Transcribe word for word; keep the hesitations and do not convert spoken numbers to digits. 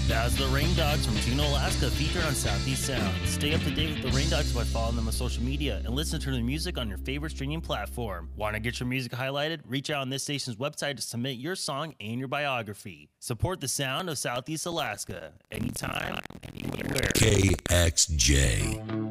That's the Rain Dogs from Juneau, Alaska, featured on Southeast Sound. Stay up to date with the Rain Dogs by following them on social media and listen to their music on your favorite streaming platform. Want to get your music highlighted? Reach out on this station's website to submit your song and your biography. Support the sound of Southeast Alaska. Anytime, anywhere. K X J.